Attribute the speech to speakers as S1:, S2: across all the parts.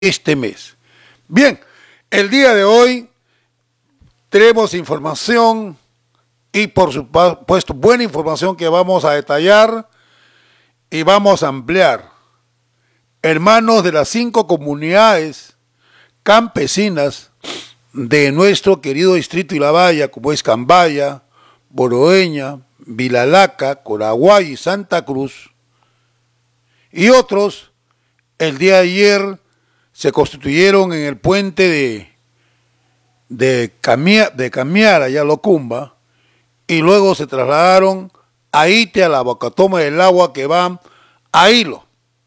S1: este mes. Bien, el día de hoy tenemos información y por supuesto buena información que vamos a detallar y vamos a ampliar. Hermanos de las 5 comunidades campesinas de nuestro querido distrito Ilabaya, como es Cambaya, Boroeña, Vilalaca, Coraguay y Santa Cruz, y otros, el día de ayer se constituyeron en el puente de Camiara, allá Locumba, y luego se trasladaron a Ite, a la bocatoma del agua que va a Hilo.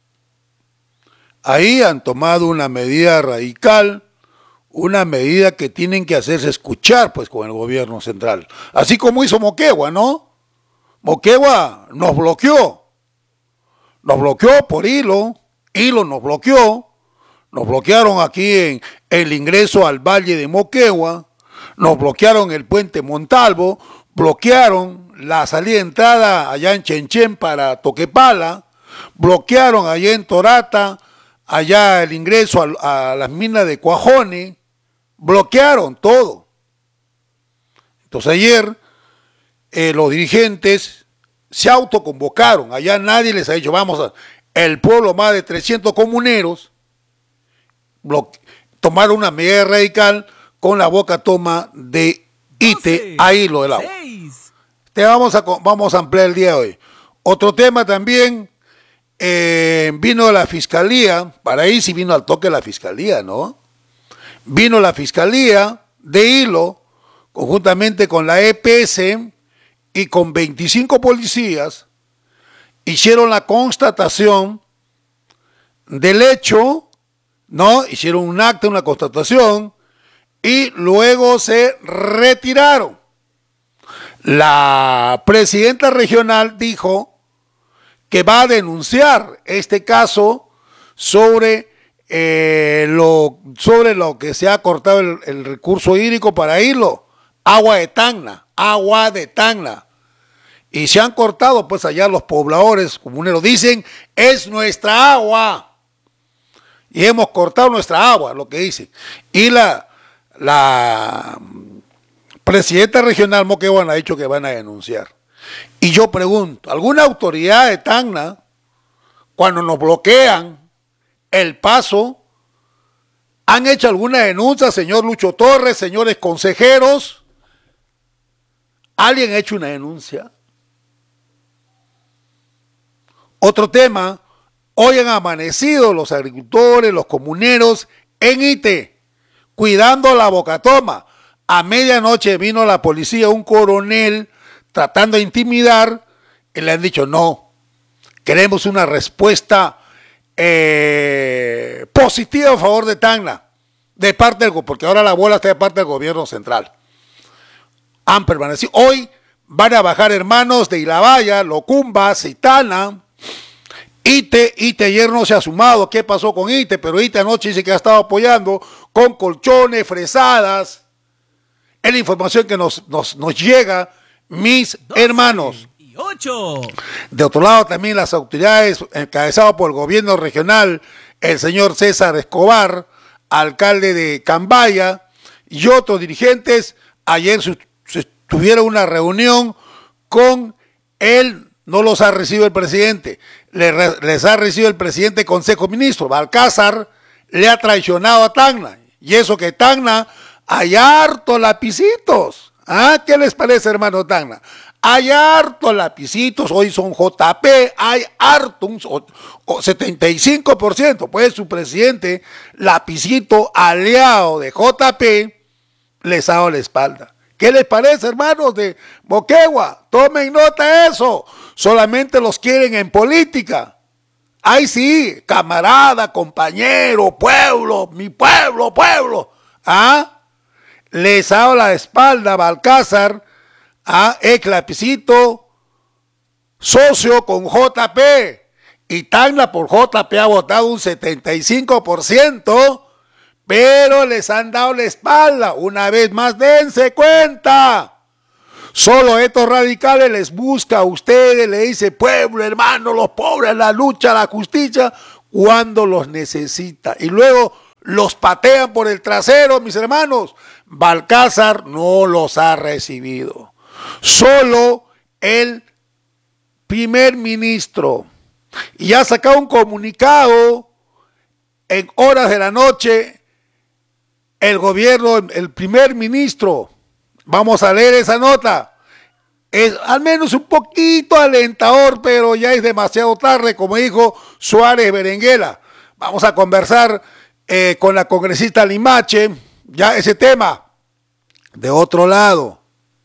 S1: Ahí han tomado una medida radical, una medida que tienen que hacerse escuchar pues con el gobierno central. Así como hizo Moquegua, ¿no? Moquegua nos bloqueó por Hilo nos bloquearon aquí en el ingreso al Valle de Moquegua, nos bloquearon el puente Montalvo, bloquearon la salida y entrada allá en Chenchen para Toquepala, bloquearon allá en Torata, allá el ingreso a las minas de Cuajone, bloquearon todo. Entonces ayer los dirigentes se autoconvocaron, allá nadie les ha dicho, el pueblo, más de 300 comuneros, tomaron una medida radical con la boca toma de Ite a Hilo del agua. Vamos a ampliar el día de hoy. Otro tema también, vino la fiscalía, para ahí sí vino al toque la fiscalía, ¿no? Vino la fiscalía de Hilo, conjuntamente con la EPS y con 25 policías, hicieron la constatación del hecho, ¿no? Hicieron un acta, una constatación, y luego se retiraron. La presidenta regional dijo que va a denunciar este caso sobre lo que se ha cortado el recurso hídrico para Hilo, agua de Tacna. Y se han cortado, pues allá los pobladores comuneros dicen, es nuestra agua. Y hemos cortado nuestra agua, lo que dicen. Y la presidenta regional Moquegua ha dicho que van a denunciar. Y yo pregunto, ¿alguna autoridad de Tacna, cuando nos bloquean el paso, han hecho alguna denuncia, señor Lucho Torres, señores consejeros? ¿Alguien ha hecho una denuncia? Otro tema, hoy han amanecido los agricultores, los comuneros en Ite, cuidando la bocatoma. A medianoche vino la policía, un coronel, tratando de intimidar, y le han dicho, no, queremos una respuesta positiva a favor de Tacna, porque ahora la bola está de parte del gobierno central. Han permanecido. Hoy van a bajar hermanos de Ilabaya, Locumba, Citana, Ite ayer no se ha sumado, ¿qué pasó con Ite? Pero Ite anoche dice que ha estado apoyando con colchones, fresadas. Es la información que nos llega, mis hermanos. De otro lado también las autoridades encabezadas por el gobierno regional, el señor César Escobar, alcalde de Cambaya, y otros dirigentes, ayer tuvieron una reunión con él. No los ha recibido el presidente, les ha recibido el presidente del Consejo de Ministros. Balcázar le ha traicionado a Tacna, y eso que Tacna hay harto lapicitos. ¿Qué les parece, hermano Tacna? Hay harto lapicitos, hoy son JP, hay harto, un 75%, pues su presidente, lapicito aliado de JP, les ha dado la espalda. ¿Qué les parece, hermanos de Moquegua? Tomen nota de eso. Solamente los quieren en política. Ay sí, camarada, compañero, pueblo, mi pueblo. Les ha dado la espalda a Balcázar, ex lapicito, socio con JP. Y Tacna por JP ha votado un 75%. Pero les han dado la espalda. Una vez más, dense cuenta. Solo estos radicales les busca a ustedes, le dice pueblo, hermano, los pobres, la lucha, la justicia, cuando los necesita. Y luego los patean por el trasero, mis hermanos. Balcázar no los ha recibido. Solo el primer ministro. Y ha sacado un comunicado en horas de la noche el gobierno, el primer ministro. Vamos a leer esa nota. Es al menos un poquito alentador, pero ya es demasiado tarde, como dijo Suárez Berenguela. Vamos a conversar con la congresista Limache, ya ese tema. De otro lado,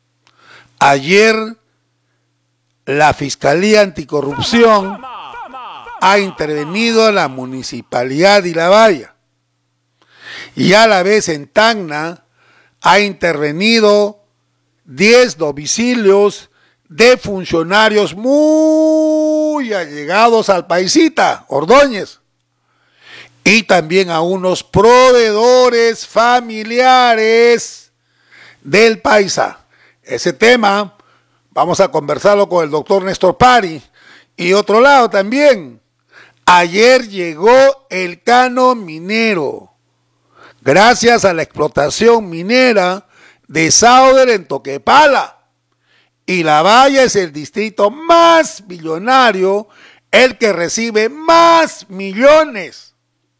S1: ayer la Fiscalía Anticorrupción ha intervenido en la Municipalidad de Ilabaya y a la vez en Tacna ha intervenido 10 domicilios de funcionarios muy allegados al paisita Ordóñez y también a unos proveedores familiares del paisa. Ese tema vamos a conversarlo con el doctor Néstor Pari. Y otro lado también, ayer llegó el canon minero, gracias a la explotación minera de Sauder en Toquepala. Ilabaya es el distrito más millonario, el que recibe más millones.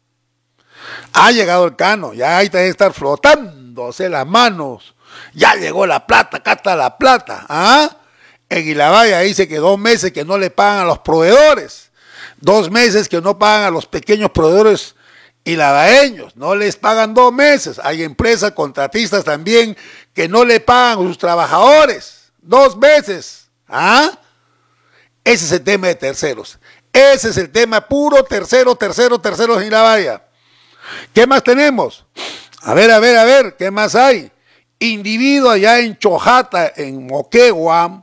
S1: Ha llegado el canon, ya ahí debe estar flotándose las manos. Ya llegó la plata, acá está la plata. ¿Ah? En Ilabaya dice que 2 meses que no le pagan a los proveedores. 2 meses que no pagan a los pequeños proveedores ilabaeños. No les pagan 2 meses. Hay empresas contratistas también que no le pagan a sus trabajadores. 2 meses. ¿Ah? Ese es el tema de terceros. Ese es el tema puro terceros en Ilabaya. ¿Qué más tenemos? A ver, ¿qué más hay? Individuo allá en Chojata, en Moquegua,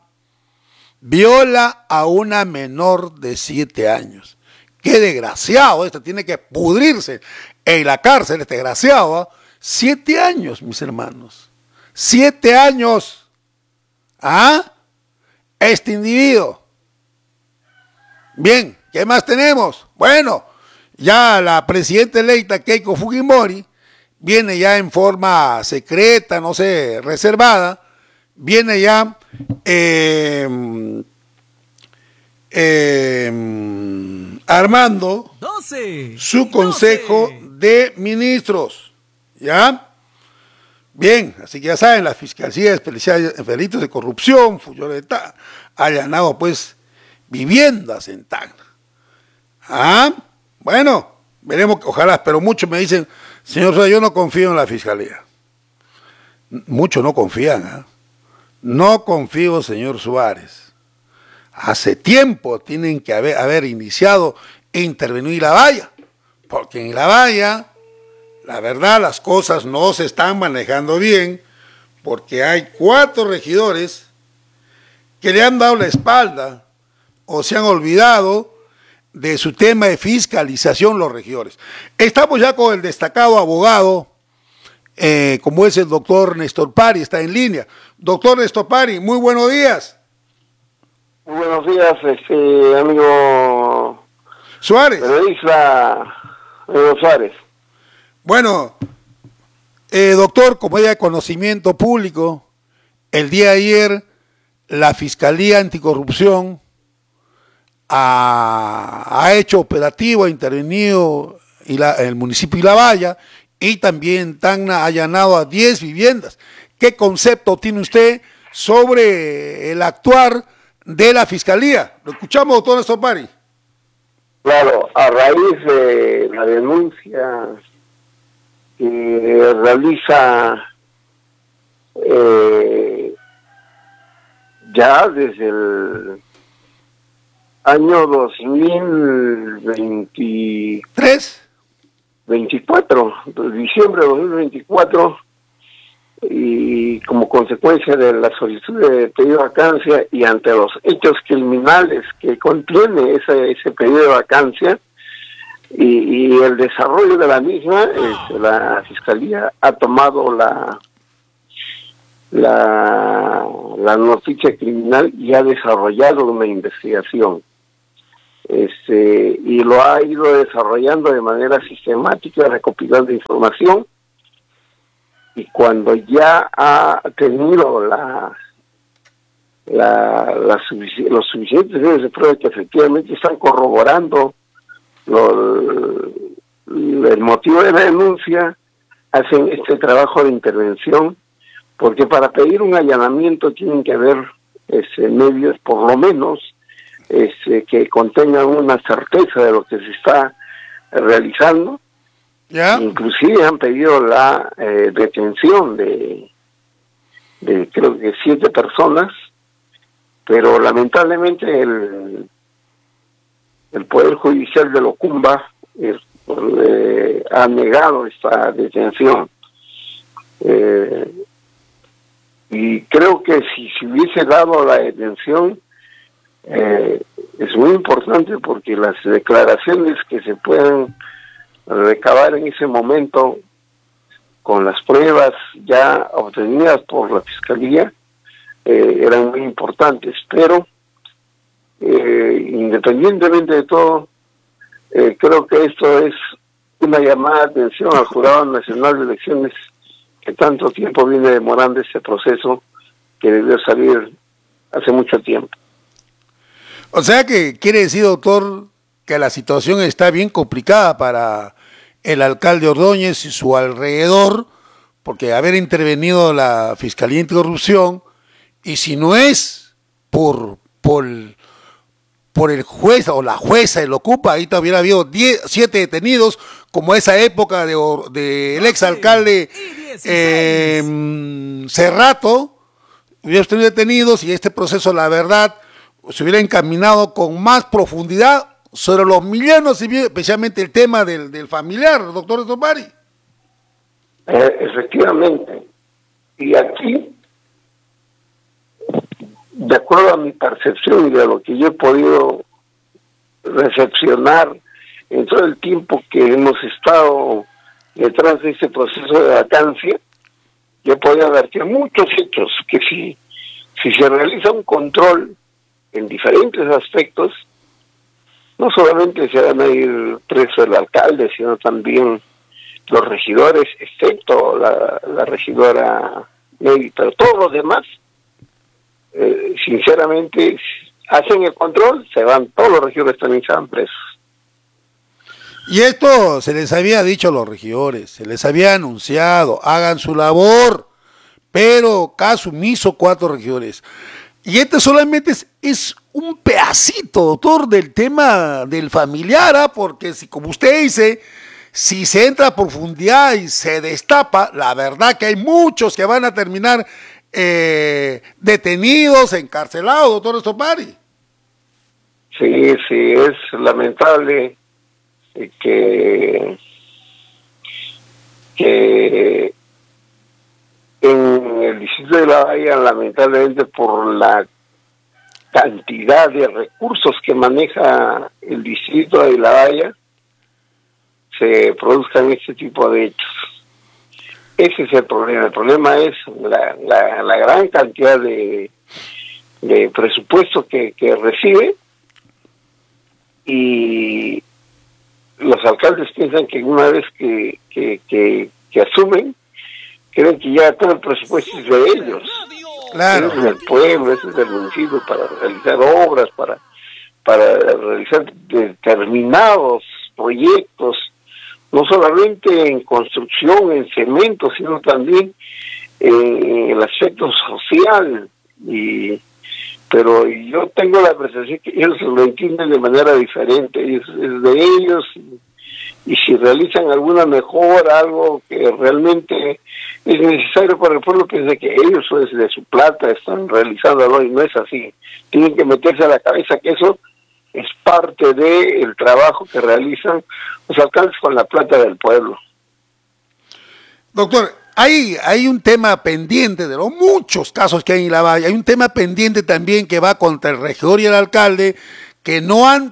S1: viola a una menor de 7 años. Qué desgraciado, este tiene que pudrirse en la cárcel, este desgraciado. ¿Eh? 7 años, mis hermanos. 7 años. ¿Ah? Este individuo. Bien, ¿qué más tenemos? Bueno, ya la presidenta electa Keiko Fujimori viene ya en forma secreta, no sé, reservada, viene ya armando 12, su consejo 12 de ministros, ¿ya? Bien, así que ya saben, la Fiscalía Especial en Delitos de Corrupción, Fuyoleta, ha allanado pues viviendas en Tacna. Ah, bueno, veremos, ojalá, pero muchos me dicen, señor Suárez, yo no confío en la Fiscalía. Muchos no confían, ¿eh? No confío, señor Suárez. Hace tiempo tienen que haber iniciado e intervenido Ilabaya, porque en Ilabaya, la verdad, las cosas no se están manejando bien, porque hay 4 regidores que le han dado la espalda o se han olvidado de su tema de fiscalización los regidores. Estamos ya con el destacado abogado, como es el doctor Néstor Pari, está en línea. Doctor Néstor Pari, muy buenos días.
S2: Muy buenos días, amigo
S1: Suárez.
S2: Periodista, amigo Suárez.
S1: Bueno, doctor, como ya de conocimiento público, el día de ayer la Fiscalía Anticorrupción ha hecho operativo, ha intervenido en el municipio de Ilabaya y también Tacna ha allanado a 10 viviendas. ¿Qué concepto tiene usted sobre el actuar de la Fiscalía? Lo escuchamos, doctor Néstor Pari.
S2: Claro, a raíz de la denuncia que realiza ya desde el año 2023, 24, diciembre de 2024, y como consecuencia de la solicitud de pedido de vacancia y ante los hechos criminales que contiene ese pedido de vacancia y el desarrollo de la misma, la Fiscalía ha tomado la noticia criminal y ha desarrollado una investigación. y lo ha ido desarrollando de manera sistemática, recopilando información, y cuando ya ha tenido los suficientes medios de prueba que efectivamente están corroborando el motivo de la denuncia, hacen este trabajo de intervención, porque para pedir un allanamiento tienen que haber medios, por lo menos, que contengan una certeza de lo que se está realizando.
S1: ¿Ya?
S2: Inclusive han pedido la detención de creo que 7 personas, pero lamentablemente el Poder Judicial de Locumba ha negado esta detención. Y creo que si se hubiese dado la detención, es muy importante, porque las declaraciones que se puedan recabar en ese momento con las pruebas ya obtenidas por la Fiscalía eran muy importantes, pero independientemente de todo, creo que esto es una llamada de atención al Jurado Nacional de Elecciones, que tanto tiempo viene demorando este proceso, que debió salir hace mucho tiempo.
S1: O sea que quiere decir, doctor, que la situación está bien complicada para el alcalde Ordóñez y su alrededor, porque haber intervenido la Fiscalía Anticorrupción, y si no es por el juez o la jueza de Locupa, ahí hubiera habido 7 detenidos, como esa época del exalcalde Cerrato, hubiera tenido detenidos, y este proceso, la verdad, se hubiera encaminado con más profundidad sobre los millanos, y especialmente el tema del familiar, doctor Estomari.
S2: Efectivamente. Y aquí, de acuerdo a mi percepción y de lo que yo he podido recepcionar en todo el tiempo que hemos estado detrás de este proceso de vacancia, yo he podido ver que muchos hechos, que si se realiza un control en diferentes aspectos, no solamente se van a ir preso el alcalde, sino también los regidores, excepto la regidora Ney, pero todos los demás, sinceramente, hacen el control, se van, todos los regidores también se van presos.
S1: Y esto se les había dicho a los regidores, se les había anunciado, hagan su labor, pero caso omiso 4 regidores. Y este solamente es un pedacito, doctor, del tema del familiar, porque si, como usted dice, si se entra a profundidad y se destapa, la verdad que hay muchos que van a terminar detenidos, encarcelados, doctor Estomari.
S2: Sí, es lamentable que en el distrito de La Bahía, lamentablemente por la cantidad de recursos que maneja el distrito de La Bahía, se produzcan este tipo de hechos. Ese es el problema. El problema es la gran cantidad de presupuesto que recibe, y los alcaldes piensan que una vez que asumen, creen que ya todo el presupuesto es de ellos.
S1: Claro.
S2: Ese es del pueblo, ese es del municipio, para realizar obras, para realizar determinados proyectos, no solamente en construcción, en cemento, sino también en el aspecto social. Pero yo tengo la percepción que ellos lo entienden de manera diferente, es de ellos, y si realizan alguna mejora, algo que realmente es necesario para el pueblo, piensa que ellos desde su plata están realizándolo, y no es así. Tienen que meterse a la cabeza que eso es parte del trabajo que realizan los alcaldes con la plata del pueblo.
S1: Doctor, hay un tema pendiente de los muchos casos que hay en La Bahía, hay un tema pendiente también que va contra el regidor y el alcalde, que no han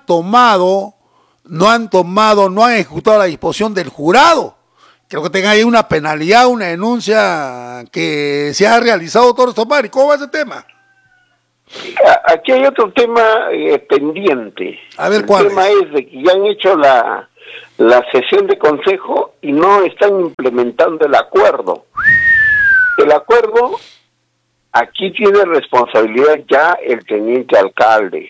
S1: ejecutado la disposición del jurado. Creo que tenga ahí una penalidad, una denuncia que se ha realizado, doctor Estomari. ¿Cómo va ese tema?
S2: Aquí hay otro tema pendiente.
S1: A ver, ¿cuál
S2: El tema es de que ya han hecho la sesión de consejo y no están implementando el acuerdo. El acuerdo, aquí tiene responsabilidad ya el teniente alcalde.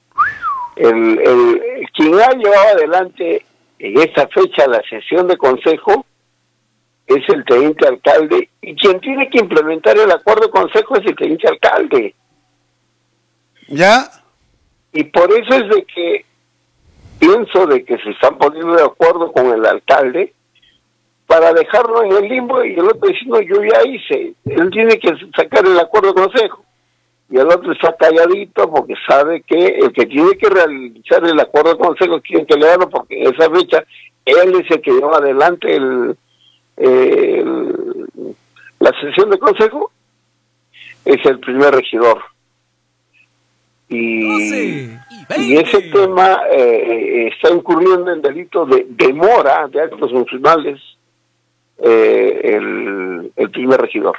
S2: Quien ha llevado adelante en esta fecha la sesión de consejo es el teniente alcalde, y quien tiene que implementar el acuerdo de consejo es el teniente alcalde.
S1: ¿Ya?
S2: Y por eso es de que pienso de que se están poniendo de acuerdo con el alcalde para dejarlo en el limbo, y el otro diciendo yo ya hice, él tiene que sacar el acuerdo de consejo, y el otro está calladito porque sabe que el que tiene que realizar el acuerdo de consejo tiene que leerlo, porque en esa fecha él es el que lleva adelante la sesión de consejo, es el primer regidor. Y ese tema está incurriendo en delito de demora de actos funcionales el primer regidor.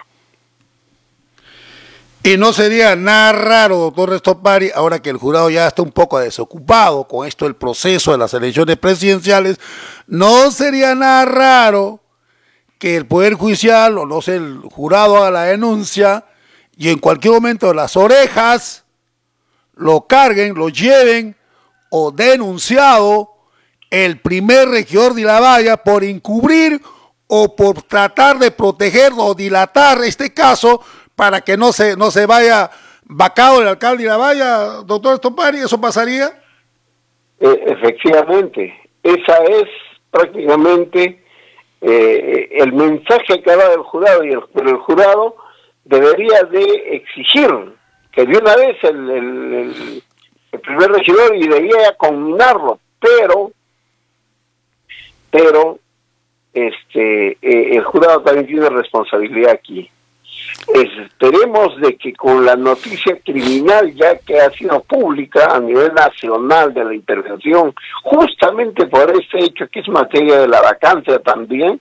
S1: Y no sería nada raro, doctor Restopari, ahora que el jurado ya está un poco desocupado con esto del proceso de las elecciones presidenciales, no sería nada raro que el Poder Judicial, o no sé, el jurado haga la denuncia y en cualquier momento las orejas lo carguen, lo lleven o denunciado el primer regidor de Ilavaya por encubrir o por tratar de proteger o dilatar este caso para que no se vaya vacado el alcalde de Ilavaya, doctor Restopari. ¿Eso pasaría?
S2: Efectivamente, esa es prácticamente el mensaje que ha dado el jurado, y el jurado debería de exigir que de una vez el primer regidor, y debía conminarlo, pero el jurado también tiene responsabilidad aquí. Esperemos de que con la noticia criminal ya que ha sido pública a nivel nacional de la intervención, justamente por este hecho que es materia de la vacancia también,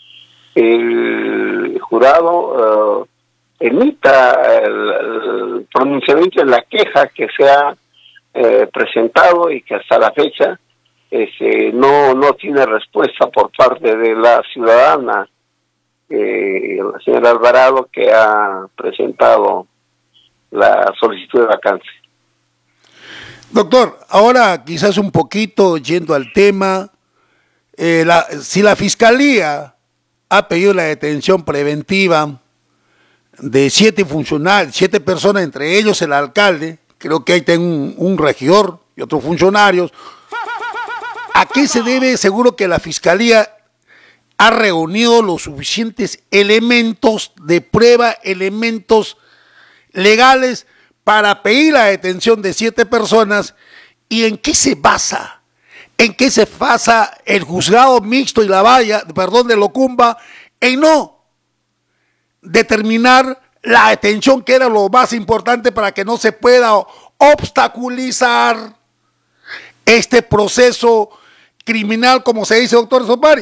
S2: el jurado emita el pronunciamiento de la queja que se ha presentado y que hasta la fecha no tiene respuesta por parte de la ciudadana, la señora Alvarado, que ha presentado la solicitud de vacancia.
S1: Doctor, ahora quizás un poquito yendo al tema, si la Fiscalía ha pedido la detención preventiva de 7 funcionarios, 7 personas, entre ellos el alcalde, creo que ahí tengo un regidor y otros funcionarios, ¿a qué se debe? Seguro que la Fiscalía ha reunido los suficientes elementos de prueba, elementos legales para pedir la detención de 7 personas. ¿Y en qué se basa? ¿En qué se basa el juzgado mixto de Locumba en no determinar la detención, que era lo más importante para que no se pueda obstaculizar este proceso criminal, como se dice, doctor Restopari?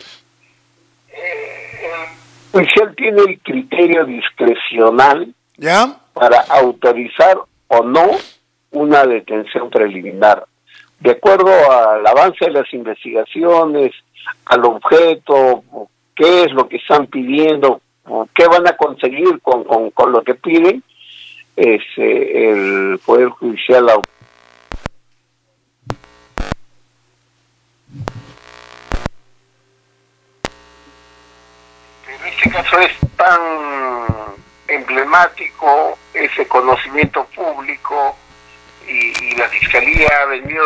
S2: El judicial tiene el criterio discrecional,
S1: ¿ya?,
S2: para autorizar o no una detención preliminar, de acuerdo al avance de las investigaciones, al objeto, qué es lo que están pidiendo, qué van a conseguir con lo que piden. El Poder Judicial en este caso es tan emblemático ese conocimiento público, y la Fiscalía ha venido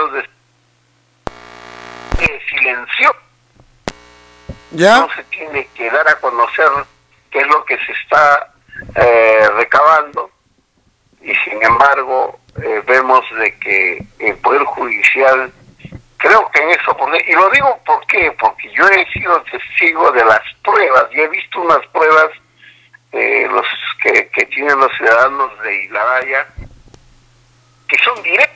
S2: silencio.
S1: ¿Ya?
S2: No se tiene que dar a conocer qué es lo que se está recabando, y sin embargo vemos de que el Poder Judicial, creo que en eso, y lo digo ¿por qué? Porque yo he sido testigo de las pruebas, y he visto unas pruebas los que tienen los ciudadanos de Ilavaya, que son directas,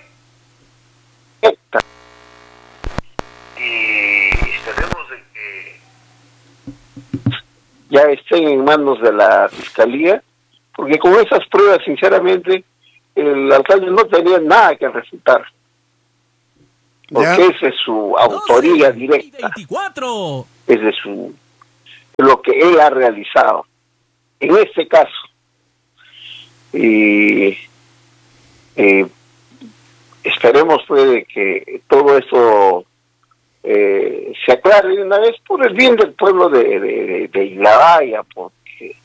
S2: y esperemos de que ya estén en manos de la Fiscalía, porque con esas pruebas, sinceramente, el alcalde no tenía nada que refutar, porque esa es su autoría directa, es de lo que él ha realizado en este caso. Y esperemos pues de que todo esto se aclare de una vez por el bien del pueblo de Ilabaya, porque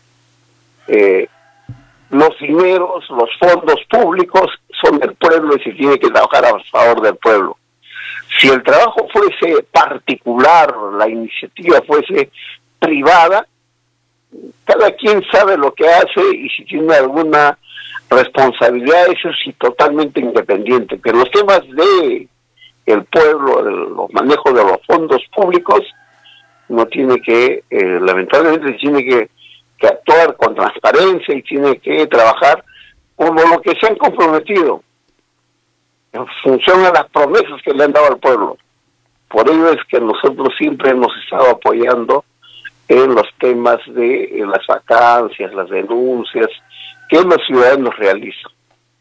S2: los dineros, los fondos públicos son del pueblo y se tiene que trabajar a favor del pueblo. Si el trabajo fuese particular, la iniciativa fuese privada, cada quien sabe lo que hace y si tiene alguna responsabilidad, eso sí, totalmente independiente. Pero los temas de el pueblo, los manejos de los fondos públicos, no tiene que, lamentablemente, tiene que actuar con transparencia y tiene que trabajar como lo que se han comprometido, en función a las promesas que le han dado al pueblo. Por ello es que nosotros siempre hemos estado apoyando en los temas de las vacancias, las denuncias que los ciudadanos realizan.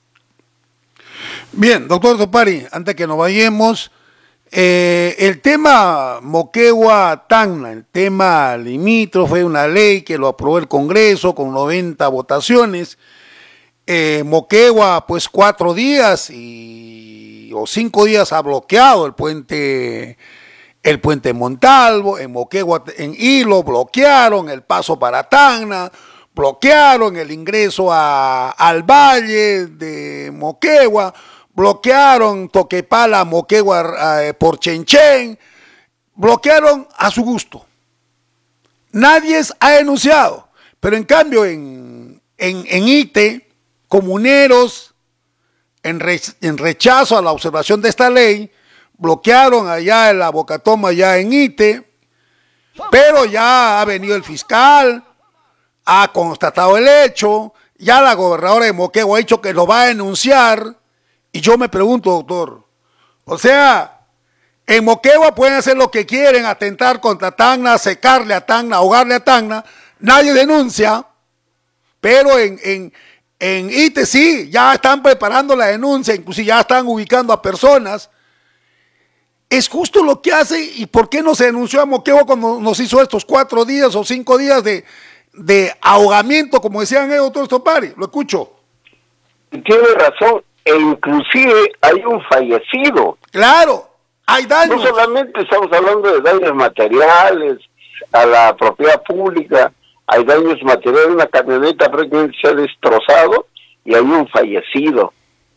S1: Bien, doctor Topari, antes que nos vayamos, el tema Moquegua-Tacna, el tema limítrofe, una ley que lo aprobó el Congreso con 90 votaciones. Moquegua, pues 4 días o 5 días ha bloqueado el puente Montalvo. En Moquegua, en Hilo, bloquearon el paso para Tacna, bloquearon el ingreso al valle de Moquegua, bloquearon Toquepala, Moquegua por Chenchen, bloquearon a su gusto. Nadie ha denunciado, pero en cambio en Ite, comuneros, en rechazo a la observación de esta ley, bloquearon allá en la Bocatoma, allá en Ite, pero ya ha venido el fiscal, ha constatado el hecho, ya la gobernadora de Moquegua ha dicho que lo va a denunciar, y yo me pregunto, doctor, o sea, en Moquegua pueden hacer lo que quieren, atentar contra Tacna, secarle a Tacna, ahogarle a Tacna, nadie denuncia, pero en Ite sí, ya están preparando la denuncia, inclusive ya están ubicando a personas. ¿Es justo lo que hace? ¿Y por qué no se denunció a Moquegua cuando nos hizo estos 4 días o 5 días de ahogamiento, como decían ellos, doctor Topari? Lo escucho.
S2: Tiene razón, e inclusive hay un fallecido.
S1: Claro, hay daños.
S2: No solamente estamos hablando de daños materiales a la propiedad pública, hay daños materiales, una camioneta prácticamente se ha destrozado y hay un fallecido.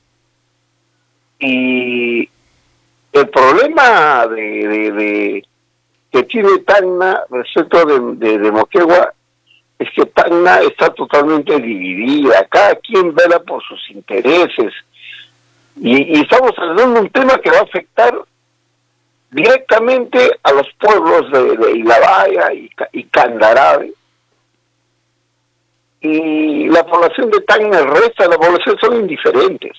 S2: Y el problema que tiene Tacna respecto de Moquegua es que Tacna está totalmente dividida, cada quien vela por sus intereses, y estamos hablando de un tema que va a afectar directamente a los pueblos de Ilabaya y Candarave, y la población de Tacna, el resto de la población son indiferentes.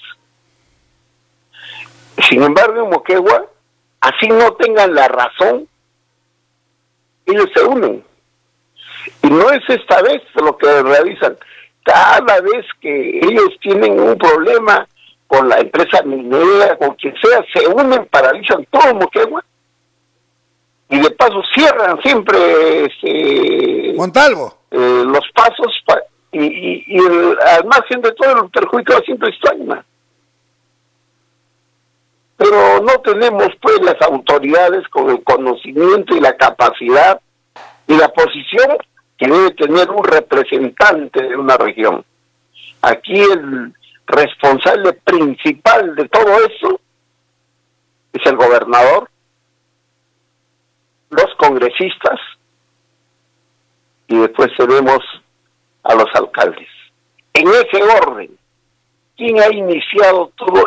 S2: Sin embargo, en Moquegua, así no tengan la razón, ellos se unen. Y no es esta vez lo que realizan. Cada vez que ellos tienen un problema con la empresa minera, con quien sea, se unen, paralizan todo Moquegua. Y de paso cierran siempre
S1: Montalvo.
S2: Los pasos y al margen de todo el perjudicado siempre es Tacna. Pero no tenemos pues las autoridades con el conocimiento y la capacidad y la posición que debe tener un representante de una región. Aquí el responsable principal de todo eso es el gobernador, los congresistas y después tenemos a los alcaldes. En ese orden, ¿quién ha iniciado todo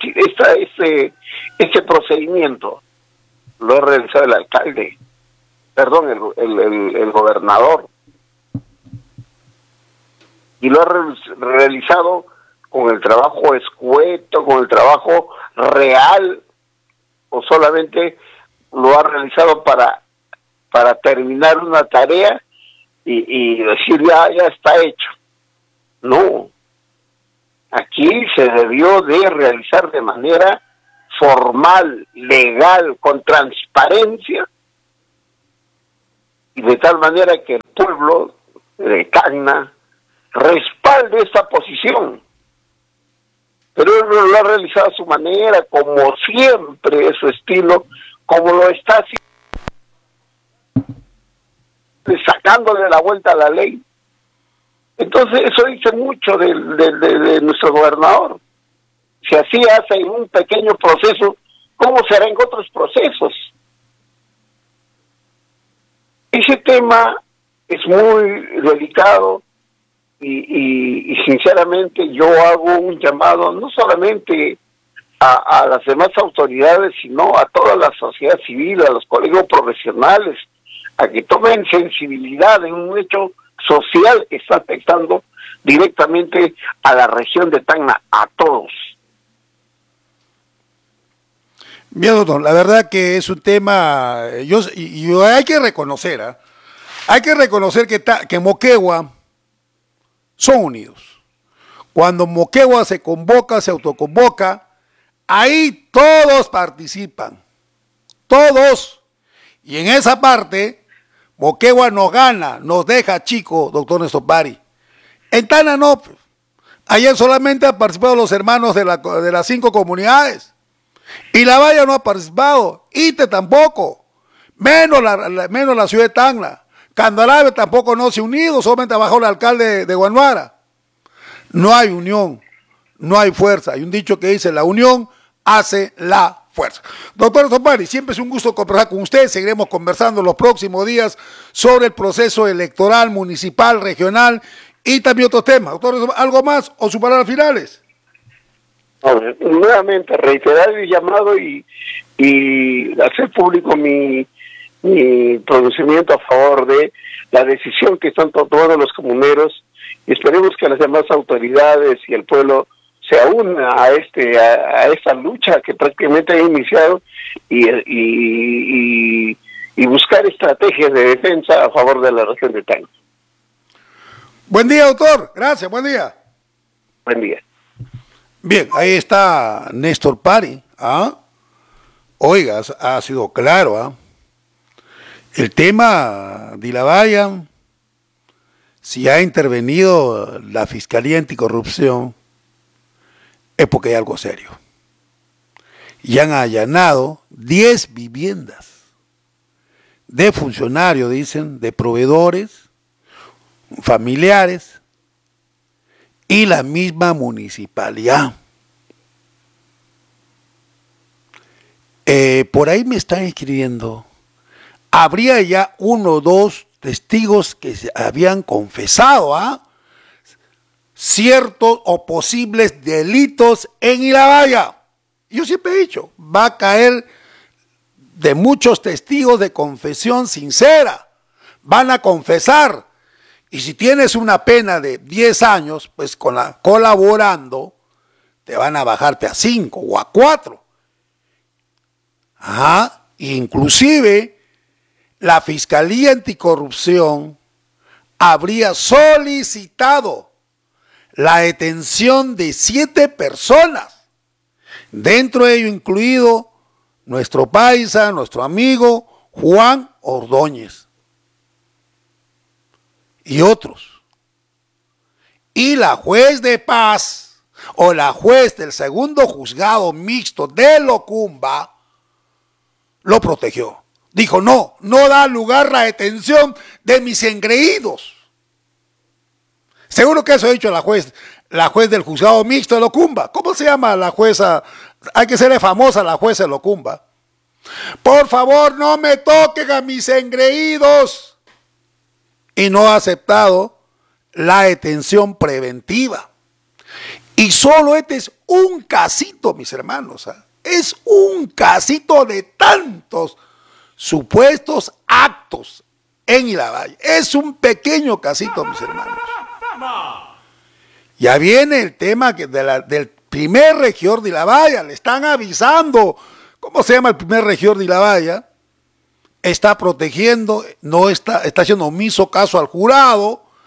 S2: este procedimiento? Lo ha realizado el alcalde, perdón, el gobernador. Y lo ha realizado con el trabajo escueto, con el trabajo real, o solamente lo ha realizado para terminar una tarea y decir ya está hecho. No. Aquí se debió de realizar de manera formal, legal, con transparencia, y de tal manera que el pueblo de Tacna respalde esta posición. Pero él lo ha realizado a su manera, como siempre, es su estilo, como lo está haciendo, sacándole la vuelta a la ley. Entonces eso dice mucho de nuestro gobernador. Si así hace en un pequeño proceso, ¿cómo será en otros procesos? Ese tema es muy delicado y sinceramente yo hago un llamado no solamente a las demás autoridades, sino a toda la sociedad civil, a los colegios profesionales, a que tomen sensibilidad en un hecho social que está afectando directamente a la región de Tacna, a todos.
S1: Bien, doctor, la verdad que es un tema, yo hay que reconocer, hay que reconocer que Moquegua son unidos. Cuando Moquegua se convoca, se autoconvoca, ahí todos participan, todos. Y en esa parte, Moquegua nos gana, nos deja chico, doctor Néstor Pari. En Tacna no, ayer solamente han participado los hermanos de las 5 comunidades. Y La Valla no ha participado, Ite tampoco, menos la ciudad de Tacna. Candelaria tampoco no se ha unido, solamente ha bajado el alcalde de Guanuara. No hay unión, no hay fuerza. Hay un dicho que dice, la unión hace la fuerza. Doctor Topari, siempre es un gusto conversar con usted. Seguiremos conversando los próximos días sobre el proceso electoral, municipal, regional y también otros temas. Doctor, ¿algo más o sus palabras finales?
S2: Nuevamente reiterar el llamado y hacer público mi pronunciamiento a favor de la decisión que están tomando los comuneros, y esperemos que las demás autoridades y el pueblo se unan a esta lucha que prácticamente ha iniciado y buscar estrategias de defensa a favor de la región de Tacna.
S1: Buen día, doctor. Gracias, buen día.
S2: Buen día.
S1: Bien, ahí está Néstor Pari. Oiga, ha sido claro. El tema de La Valla, si ha intervenido la Fiscalía Anticorrupción, es porque hay algo serio. Y han allanado 10 viviendas de funcionarios, dicen, de proveedores, familiares, y la misma municipalidad. Por ahí me están escribiendo, habría ya 1 o 2 testigos que se habían confesado ciertos o posibles delitos en La Valla. Yo siempre he dicho, va a caer de muchos testigos de confesión sincera, van a confesar. Y si tienes una pena de 10 años, pues colaborando, te van a bajarte a 5 o a 4. Inclusive, la Fiscalía Anticorrupción habría solicitado la detención de 7 personas, dentro de ello incluido nuestro paisa, nuestro amigo Juan Ordóñez y otros. Y la juez de paz o la juez del segundo juzgado mixto de Locumba lo protegió. Dijo, no da lugar a la detención de mis engreídos. Seguro que eso ha dicho la juez del juzgado mixto de Locumba. ¿Cómo se llama la jueza? Hay que serle famosa la jueza de Locumba. Por favor, no me toquen a mis engreídos. Y no ha aceptado la detención preventiva. Y solo este es un casito, mis hermanos. Es un casito de tantos supuestos actos en La Valla. Es un pequeño casito, mis hermanos. Ya viene el tema del primer regidor de La Valla. Le están avisando. ¿Cómo se llama el primer regidor de La Valla? Está protegiendo, está haciendo omiso caso al jurado,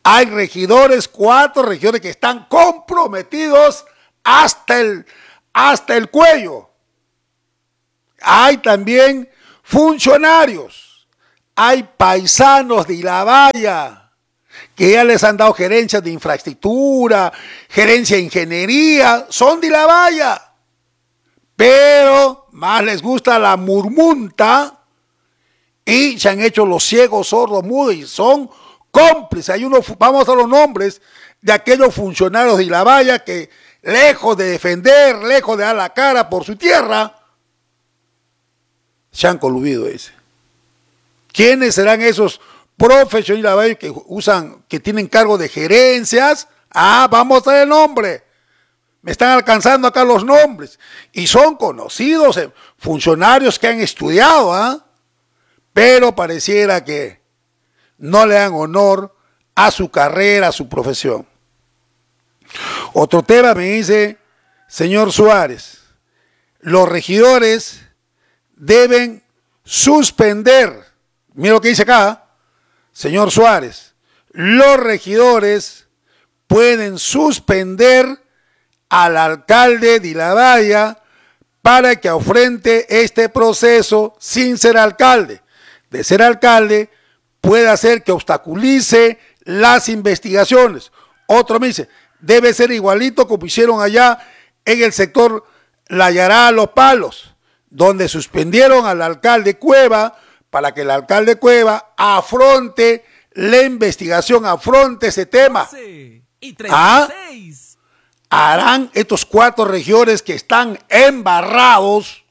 S1: Hay regidores, 4 regidores que están comprometidos hasta el cuello. Hay también funcionarios, hay paisanos de Ilabaya que ya les han dado gerencias de infraestructura, gerencia de ingeniería, son de Ilabaya, pero más les gusta la murmunta y se han hecho los ciegos, sordos, mudos y son cómplices. Vamos a los nombres de aquellos funcionarios de Ilabaya que lejos de defender, lejos de dar la cara por su tierra, se han coludido ese. ¿Quiénes serán esos profesionales que tienen cargo de gerencias? Vamos a ver el nombre. Me están alcanzando acá los nombres. Y son conocidos funcionarios que han estudiado, pero pareciera que no le dan honor a su carrera, a su profesión. Otro tema me dice, señor Suárez, los regidores deben suspender, mira lo que dice acá, señor Suárez, los regidores pueden suspender al alcalde de Ilabaya para que afronte este proceso sin ser alcalde. De ser alcalde, puede hacer que obstaculice las investigaciones. Otro me dice, debe ser igualito como hicieron allá en el sector La Yará, Los Palos, donde suspendieron al alcalde Cueva para que el alcalde Cueva afronte la investigación, afronte ese tema.
S3: Y 36.
S1: Harán estos 4 regidores que están embarrados,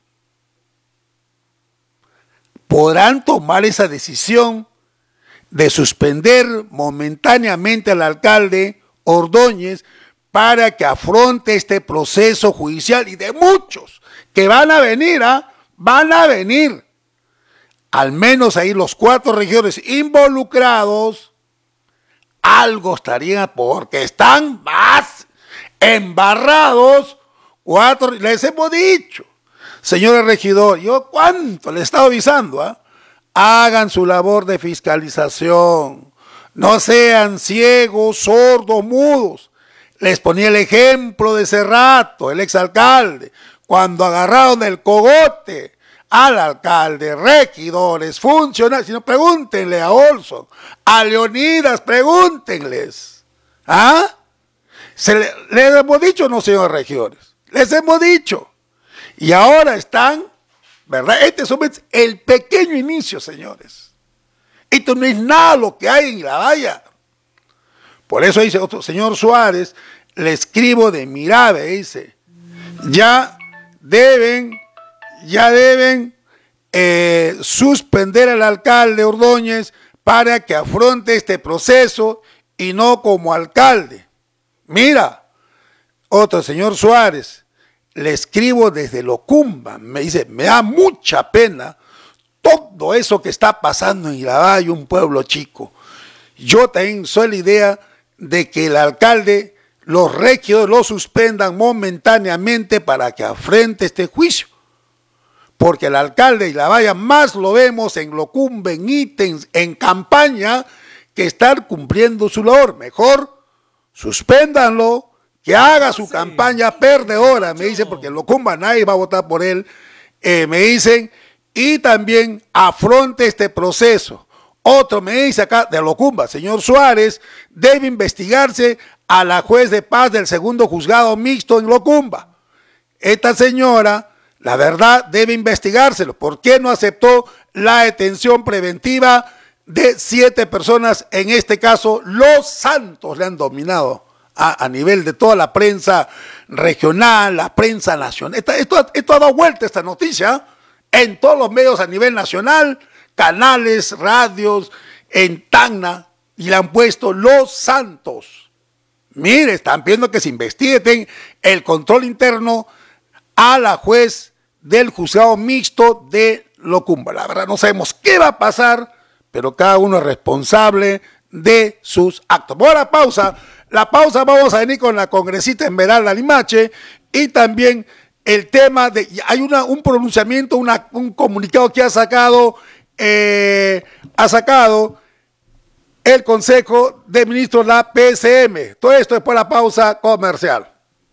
S1: podrán tomar esa decisión de suspender momentáneamente al alcalde Ordóñez para que afronte este proceso judicial y de muchos que van a venir, van a venir. Al menos ahí los 4 regidores involucrados, algo estarían porque están más embarrados. 4, les hemos dicho, señores regidores, yo cuánto les he estado avisando, hagan su labor de fiscalización, no sean ciegos, sordos, mudos. Les ponía el ejemplo de Cerrato, el exalcalde, cuando agarraron el cogote al alcalde, regidores, funcionarios, si no, pregúntenle a Olson, a Leonidas, pregúntenles. ¿Les hemos dicho o no, señores regidores? Les hemos dicho. Y ahora están, ¿verdad? Este es el pequeño inicio, señores. Esto no es nada lo que hay en Ilabaya. Por eso dice otro señor Suárez, le escribo de Mirabe, dice, ya deben suspender al alcalde Ordóñez para que afronte este proceso y no como alcalde. Mira, otro señor Suárez, le escribo desde Locumba, me dice, me da mucha pena todo eso que está pasando en Ilabaya, un pueblo chico. Yo también soy la idea de que el alcalde, los regidores lo suspendan momentáneamente para que afrente este juicio. Porque el alcalde de Ilabaya más lo vemos en Locumba, en ítems, en campaña, que estar cumpliendo su labor. Mejor suspéndanlo, que haga su campaña perdedora, me dice, porque en Locumba nadie va a votar por él, me dicen, y también afronte este proceso. Otro me dice acá de Locumba, señor Suárez, debe investigarse a la juez de paz del segundo juzgado mixto en Locumba. Esta señora, la verdad, debe investigárselo. ¿Por qué no aceptó la detención preventiva de 7 personas? En este caso, los Santos le han dominado a nivel de toda la prensa regional, la prensa nacional. Esto ha dado vuelta, esta noticia, en todos los medios a nivel nacional, canales, radios, en Tacna, y le han puesto los Santos. Mire, están pidiendo que se investigue el control interno a la juez del juzgado mixto de Locumba. La verdad no sabemos qué va a pasar, pero cada uno es responsable de sus actos. Voy a la pausa. Vamos a venir con la congresista Esmeralda Limache y también el tema de, hay un pronunciamiento, un comunicado que ha sacado el Consejo de Ministros, la PCM. Todo esto después de la pausa comercial.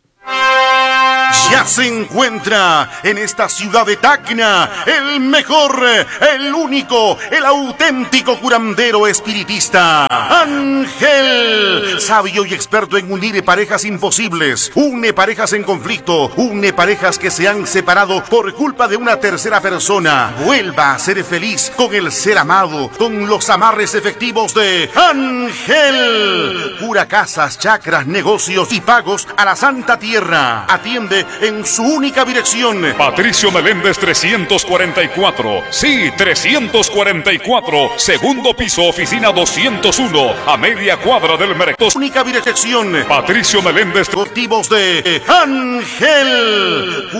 S4: Ya se encuentra en esta ciudad de Tacna el mejor, el único, el auténtico curandero espiritista, Ángel, sabio y experto en unir parejas imposibles, une parejas en conflicto, une parejas que se han separado por culpa de una tercera persona. Vuelva a ser feliz con el ser amado, con los amarres efectivos de Ángel. Cura casas, chakras, negocios y pagos a la Santa Tierra. Atiende en su única dirección.
S5: Patricio Meléndez 344. Sí, 344. Segundo piso, oficina 201. A media cuadra del mercado.
S4: Única dirección.
S5: Patricio Meléndez.
S4: Motivos de Ángel.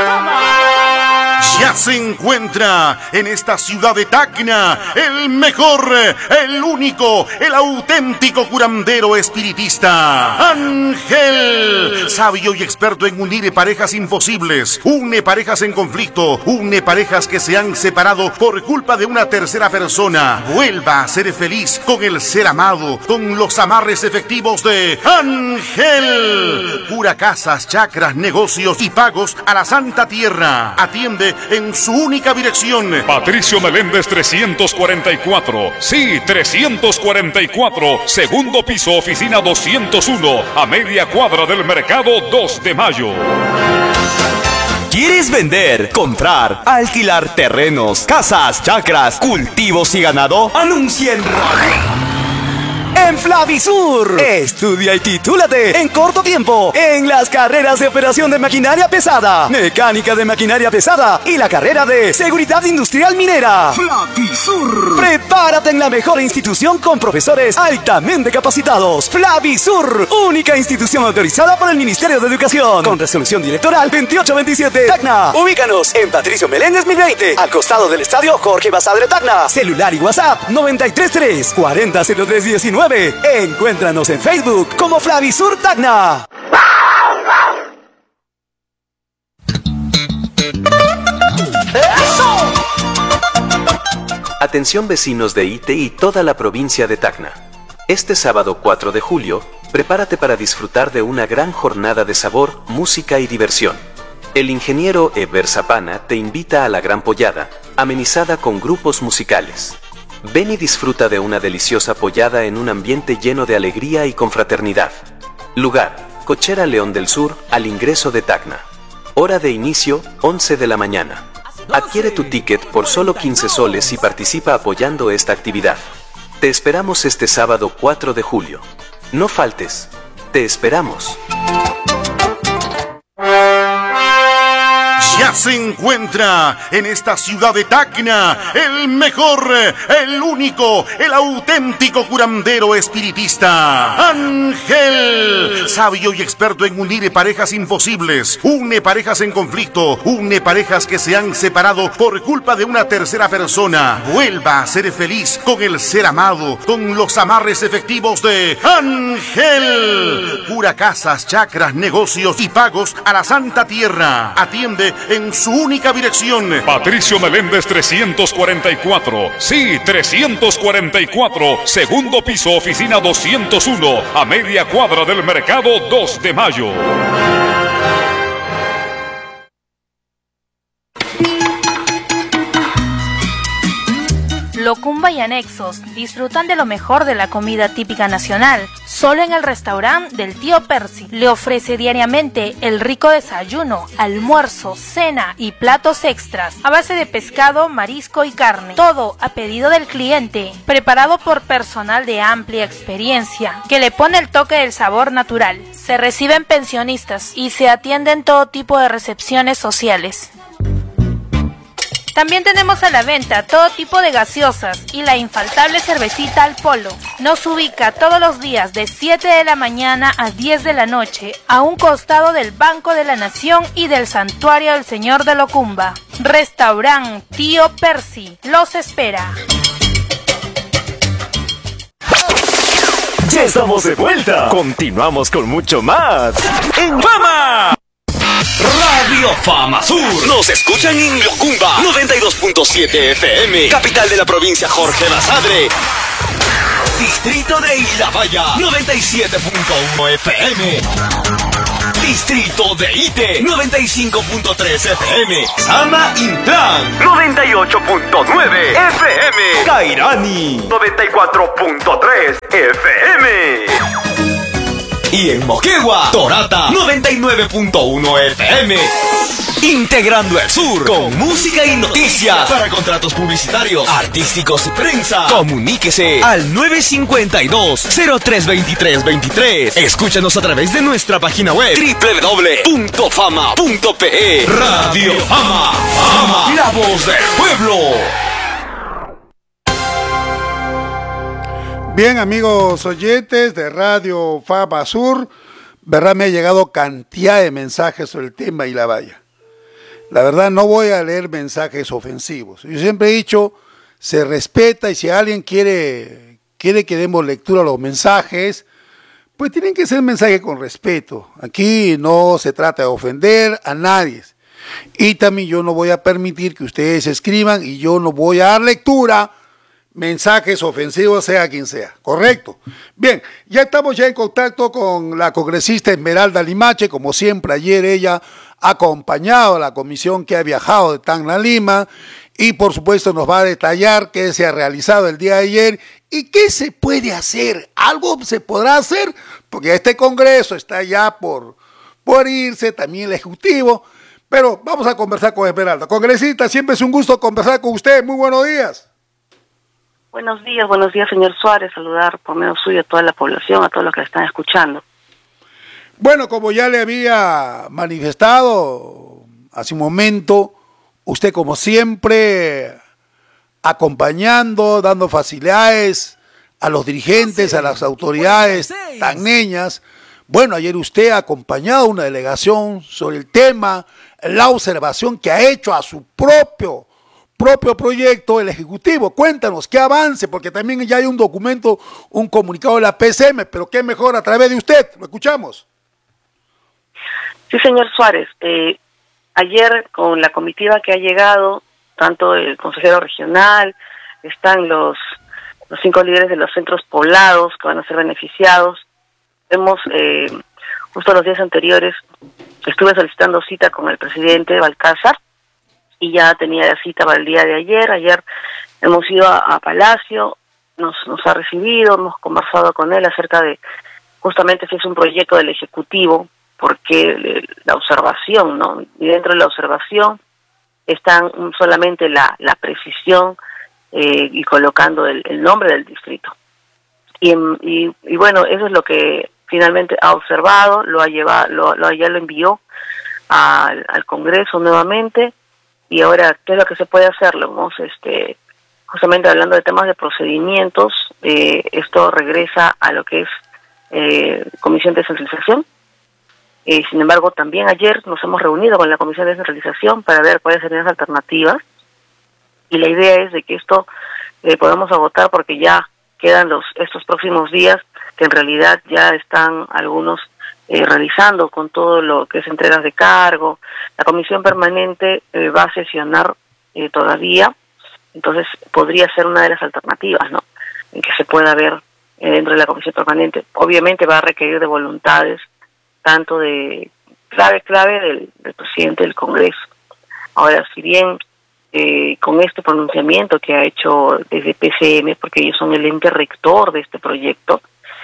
S4: Ya se encuentra en esta ciudad de Tacna el mejor, el único, el auténtico curandero espiritista, Ángel, sabio y experto en unir parejas imposibles, une parejas en conflicto, une parejas que se han separado por culpa de una tercera persona. Vuelva a ser feliz con el ser amado, con los amarres efectivos de Ángel. Cura casas, chakras, negocios y pagos a la Santa Tierra. Atiende en su única dirección.
S5: Patricio Meléndez 344. Sí, 344. Segundo piso, oficina 201. A media cuadra del mercado 2 de Mayo.
S6: ¿Quieres vender, comprar, alquilar terrenos, casas, chacras, cultivos y ganado? Anuncia en radio. En Flavisur, estudia y titúlate en corto tiempo en las carreras de operación de maquinaria pesada, mecánica de maquinaria pesada y la carrera de seguridad industrial minera. Flavisur. Prepárate en la mejor institución con profesores altamente capacitados. Flavisur, única institución autorizada por el Ministerio de Educación, con resolución directoral 2827 Tacna. Ubícanos en Patricio Meléndez 1020, al costado del estadio Jorge Basadre Tacna. Celular y WhatsApp 933 400319. Encuéntranos en Facebook como Flavisur Tacna. ¡Eso!
S7: Atención vecinos de Ite y toda la provincia de Tacna. Este sábado 4 de julio, prepárate para disfrutar de una gran jornada de sabor, música y diversión. El ingeniero Eber Zapana te invita a la Gran Pollada, amenizada con grupos musicales. Ven y disfruta de una deliciosa pollada en un ambiente lleno de alegría y confraternidad. Lugar: Cochera León del Sur, al ingreso de Tacna. Hora de inicio: 11 de la mañana. Adquiere tu ticket por solo 15 soles y participa apoyando esta actividad. Te esperamos este sábado 4 de julio. No faltes. Te esperamos.
S4: Ya se encuentra en esta ciudad de Tacna el mejor, el único, el auténtico curandero espiritista, Ángel, sabio y experto en unir parejas imposibles, une parejas en conflicto, une parejas que se han separado por culpa de una tercera persona. Vuelva a ser feliz con el ser amado, con los amarres efectivos de Ángel. Cura casas, chakras, negocios y pagos a la Santa Tierra. Atiende en su única dirección.
S5: Patricio Meléndez 344. Sí, 344. Segundo piso, oficina 201. A media cuadra del mercado 2 de Mayo.
S8: Locumba y anexos disfrutan de lo mejor de la comida típica nacional. Solo en el restaurante del tío Percy le ofrece diariamente el rico desayuno, almuerzo, cena y platos extras a base de pescado, marisco y carne. Todo a pedido del cliente, preparado por personal de amplia experiencia que le pone el toque del sabor natural. Se reciben pensionistas y se atienden todo tipo de recepciones sociales. También tenemos a la venta todo tipo de gaseosas y la infaltable cervecita al polo. Nos ubica todos los días de 7 de la mañana a 10 de la noche a un costado del Banco de la Nación y del Santuario del Señor de Locumba. Restaurant Tío Percy los espera.
S6: Ya estamos de vuelta. Continuamos con mucho más en Fama. Radio Fama Sur. Nos escuchan en Locumba 92.7 FM, capital de la provincia Jorge Basadre. Distrito de Ilabaya, 97.1 FM. Distrito de Ite, 95.3 FM. Sama Intlan, 98.9 FM. Cairani, 94.3 FM. Y en Moquegua, Torata, 99.1 FM. Integrando el sur con música y noticias. Para contratos publicitarios, artísticos y prensa, comuníquese al 952-032323. Escúchanos a través de nuestra página web www.fama.pe. Radio Fama, Fama, la voz del pueblo.
S1: Bien, amigos oyentes de Radio Fama Sur, verdad me ha llegado cantidad de mensajes sobre el tema Ilabaya. La verdad no voy a leer mensajes ofensivos. Yo siempre he dicho, se respeta, y si alguien quiere que demos lectura a los mensajes, pues tienen que ser mensajes con respeto. Aquí no se trata de ofender a nadie. Y también yo no voy a permitir que ustedes escriban y yo no voy a dar lectura mensajes ofensivos, sea quien sea, ¿correcto? Bien, ya estamos en contacto con la congresista Esmeralda Limache, como siempre ayer ella ha acompañado a la comisión que ha viajado de Tacna a Lima y por supuesto nos va a detallar qué se ha realizado el día de ayer y qué se puede hacer, algo se podrá hacer, porque este congreso está ya por irse, también el ejecutivo, pero vamos a conversar con Esmeralda. Congresista, siempre es un gusto conversar con usted, muy buenos días.
S9: Buenos días, señor Suárez. Saludar por medio suyo a toda la población, a todos los que están escuchando.
S1: Bueno, como ya le había manifestado hace un momento, usted como siempre acompañando, dando facilidades a los dirigentes, a las autoridades tacneñas. Bueno, ayer usted ha acompañado a una delegación sobre el tema, la observación que ha hecho a su propio proyecto, el Ejecutivo. Cuéntanos, ¿qué avance? Porque también ya hay un documento, un comunicado de la PCM, pero qué mejor a través de usted. Lo escuchamos.
S9: Sí, señor Suárez. Ayer con la comitiva que ha llegado, tanto el consejero regional, están los 5 líderes de los centros poblados que van a ser beneficiados. Hemos, justo los días anteriores, estuve solicitando cita con el presidente Balcázar, y ya tenía la cita para el día de ayer. Ayer hemos ido a Palacio, nos ha recibido, hemos conversado con él acerca de, justamente si es un proyecto del Ejecutivo, porque la observación, ¿no? Y dentro de la observación están solamente la precisión y colocando el nombre del distrito. Y bueno, eso es lo que finalmente ha observado, ya lo envió al Congreso nuevamente. Y ahora, ¿qué es lo que se puede hacer? Lo hemos, justamente hablando de temas de procedimientos, esto regresa a lo que es Comisión de Descentralización. Sin embargo, también ayer nos hemos reunido con la Comisión de Descentralización para ver cuáles serían las alternativas. Y la idea es de que esto podamos agotar, porque ya quedan estos próximos días, que en realidad ya están algunos realizando con todo lo que es entregas de cargo. La comisión permanente va a sesionar todavía, entonces podría ser una de las alternativas, ¿no?, en que se pueda ver dentro de la comisión permanente. Obviamente va a requerir de voluntades, tanto de clave del presidente del Congreso. Ahora, si bien con este pronunciamiento que ha hecho desde PCM, porque ellos son el ente rector de este proyecto,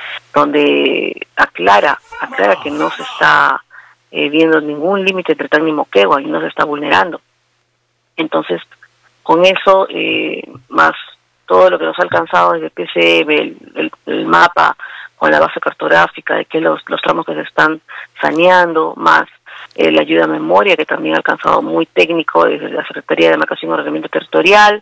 S9: donde aclara que no se está viendo ningún límite entre Tacna y Moquegua y no se está vulnerando. Entonces, con eso, más todo lo que nos ha alcanzado desde PCM, el mapa con la base cartográfica de que los tramos que se están saneando, más la ayuda a memoria, que también ha alcanzado muy técnico desde la Secretaría de Demarcación y Ordenamiento Territorial,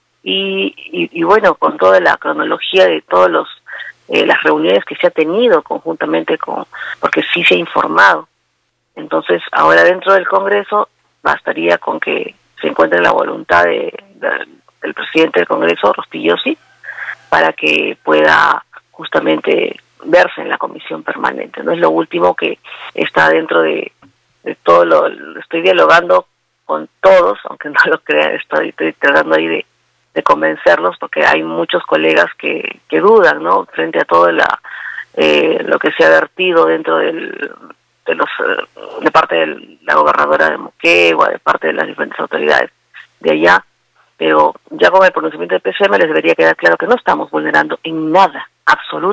S9: y bueno, con toda la cronología de todos las reuniones que se ha tenido conjuntamente porque sí se ha informado. Entonces, ahora dentro del Congreso bastaría con que se encuentre la voluntad del presidente del Congreso, Rospigliosi, para que pueda justamente verse en la comisión permanente. No es lo último que está dentro de todo estoy dialogando con todos, aunque no lo crean, estoy tratando ahí convencerlos, porque hay muchos colegas que dudan, ¿no? Frente a todo lo que se ha vertido dentro de parte de la gobernadora de Moquegua, de parte de las diferentes autoridades de allá, pero ya con el pronunciamiento del PCM les debería quedar claro que no estamos vulnerando en nada, absolutamente